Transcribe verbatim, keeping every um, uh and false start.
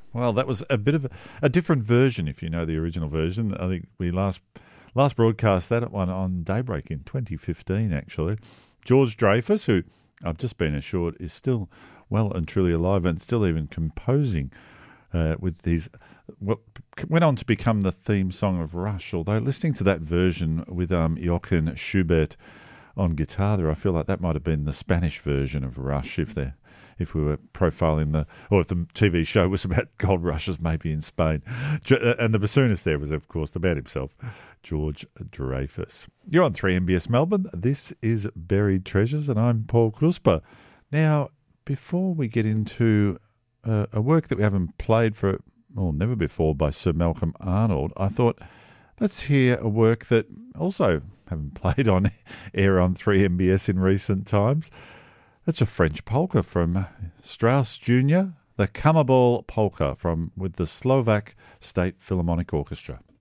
Well, that was a bit of a, a different version, if you know the original version. I think we last last broadcast that one on Daybreak in twenty fifteen, actually. George Dreyfus, who I've just been assured is still well and truly alive and still even composing uh, with these, what went on to become the theme song of Rush. Although listening to that version with um, Johann Schubert on guitar there, I feel like that might have been the Spanish version of Rush if they if we were profiling the, or if the T V show was about gold rushes maybe in Spain. And the bassoonist there was, of course, the man himself, George Dreyfus. You're on three M B S Melbourne. This is Buried Treasures, and I'm Paul Krusper. Now, before we get into uh, a work that we haven't played for, well, never before, by Sir Malcolm Arnold, I thought, let's hear a work that also haven't played on air on three M B S in recent times. It's a French polka from Strauss Junior, the Kammerball Polka from with the Slovak State Philharmonic Orchestra.